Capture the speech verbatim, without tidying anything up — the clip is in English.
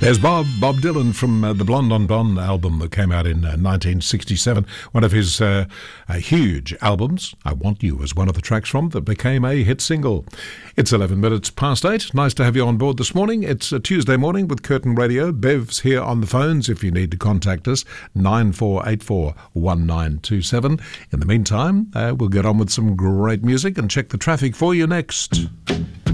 There's Bob, Bob Dylan from uh, the Blonde on Blonde album that came out in uh, nineteen sixty-seven. One of his uh, uh, huge albums. I Want You was one of the tracks from that became a hit single. It's eleven minutes past eight. Nice to have you on board this morning. It's a Tuesday morning with Curtin Radio. Bev's here on the phones if you need to contact us. nine four eight four, one nine two seven. In the meantime, uh, we'll get on with some great music and check the traffic for you next.